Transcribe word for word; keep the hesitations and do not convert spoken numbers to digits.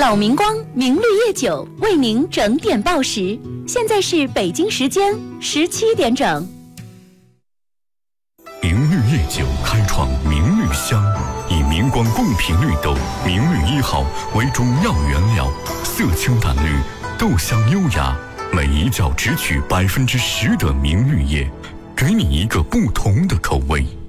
老明光明绿叶酒为您整点报时，现在是北京时间十七点整。 明绿叶酒开创明绿香，以明光贡品绿豆明绿一号为中药原料，色清淡绿，豆香优雅，每一角只取百分之十的明绿叶，给你一个不同的口味。